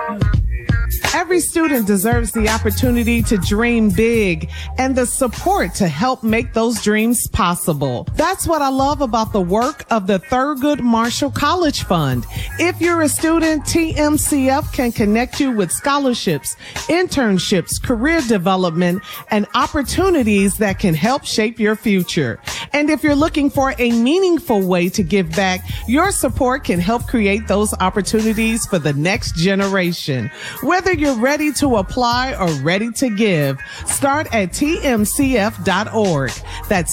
Every student deserves the opportunity to dream big and the support to help make those dreams possible. That's what I love about the work of the Thurgood Marshall College Fund. If you're a student, TMCF can connect you with scholarships, internships, career development, and opportunities that can help shape your future. And if you're looking for a meaningful way to give back, your support can help create those opportunities for the next generation. Whether you're ready to apply or ready to give, start at tmcf.org. That's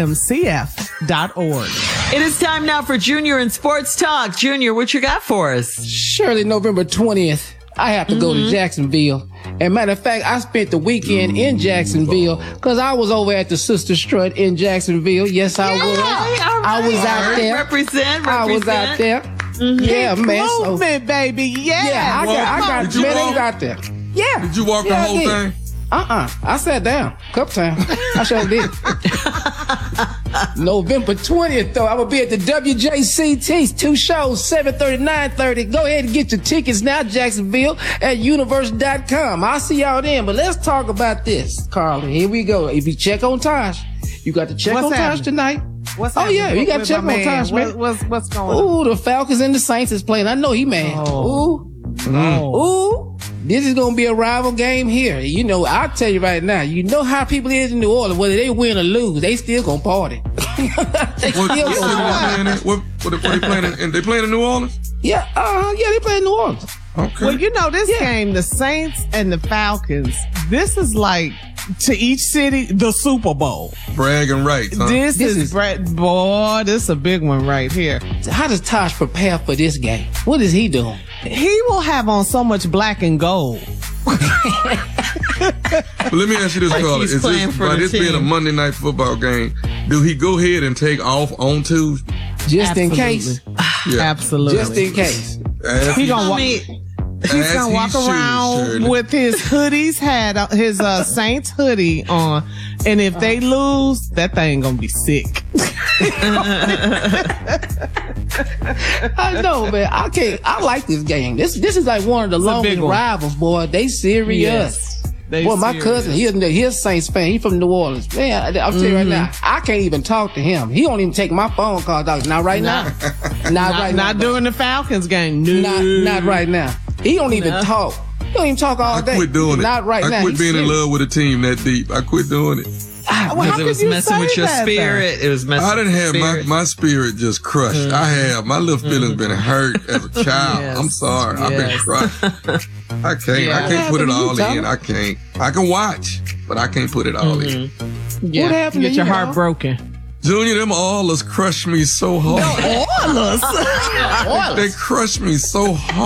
tmcf.org. It is time now for Junior in Sports Talk. Junior, what you got for us? Surely November 20th, I have to go to Jacksonville. And matter of fact, I spent the weekend in Jacksonville because I was over at the Sister Strut in Jacksonville. Yes, I was. Right. I was out there. Represent. I was out there. Yeah, man. Movement, baby. Yeah. I got Did you man, walk? they out there. Yeah. Did you walk the whole thing? I sat down a couple times. I sure did. November 20th, though, I will be at the WJCT. 2 shows, 7:30, 9:30. Go ahead and get your tickets now, Jacksonville, at universe.com. I'll see y'all then. But let's talk about this, Carly. Here we go. If you check on Tosh, you got to check on Tosh tonight. What's happening? Yeah, you got to check on Tosh, man. What's going on? Ooh, the Falcons and the Saints is playing. I know he mad. Ooh. This is going to be a rival game here. You know, I'll tell you right now, you know how people is in New Orleans, whether they win or lose, they still going to party. They What they playing in? They playing in New Orleans? Yeah, they play in New Orleans. Okay. Well, you know, this game, the Saints and the Falcons, this is like, to each city, the Super Bowl. Bragging rights, huh? This is boy, this is a big one right here. How does Tosh prepare for this game? What is he doing? He will have on so much black and gold. But let me ask you this, Carla. he's Is playing this, for by the this being a team. Monday night football game, do he go ahead and take off on Tuesday? Just in case. Yeah. Absolutely. Just in case. He gonna walk. He's gonna walk around with his hoodies, his Saints hoodie on, and if they lose, that thing gonna be sick. I know, man. I like this game. This is like one of the longest rivals, boy. They serious. Yes. Boy, my cousin, he's a Saints fan. He's from New Orleans. Man, I'll tell you right now, I can't even talk to him. He don't even take my phone calls, dog. Not right now. Not during the Falcons game. No. Not right now. He don't even talk. He don't even talk all day. I quit doing it. Not right now. I quit being in love with a team that deep. I quit doing it. Because it was messing with your spirit. It was messing I didn't with have my spirit just crushed. My little feelings been hurt as a child. Yes. I'm sorry. I've been crushed. I can't put it all in. I can't. I can watch, but I can't put it all in. Yeah. What happened Get to your you, heart dog? broken. Junior, them Oilers crushed me so hard. Oilers. They crushed me so hard.